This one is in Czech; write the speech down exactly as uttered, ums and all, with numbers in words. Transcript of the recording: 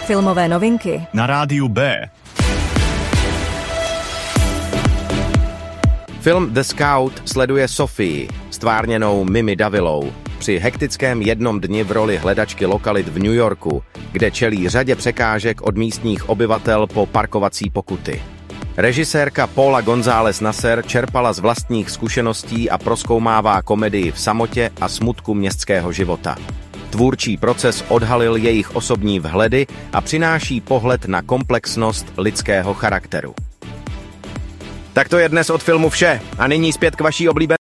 Filmové novinky na rádiu B. Film The Scout sleduje Sofii, stvárněnou Mimi Davilou, při hektickém jednom dni v roli hledačky lokalit v New Yorku, kde čelí řadě překážek od místních obyvatel po parkovací pokuty. Režisérka Paula González Nasser čerpala z vlastních zkušeností a prozkoumává komedii v samotě a smutku městského života. Tvůrčí proces odhalil jejich osobní vhledy a přináší pohled na komplexnost lidského charakteru. Tak to je dnes od filmu vše a nyní zpět k vaší oblíbené